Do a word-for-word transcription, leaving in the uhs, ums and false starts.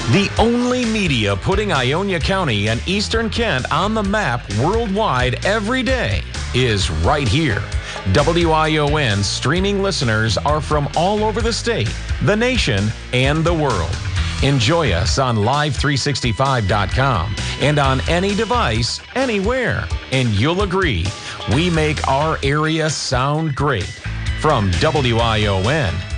The only media putting Ionia County and Eastern Kent on the map worldwide every day is right here. W I O N streaming listeners are from all over the state, the nation, and the world. Enjoy us on live three sixty-five dot com and on any device, anywhere. And you'll agree, we make our area sound great. From W I O N,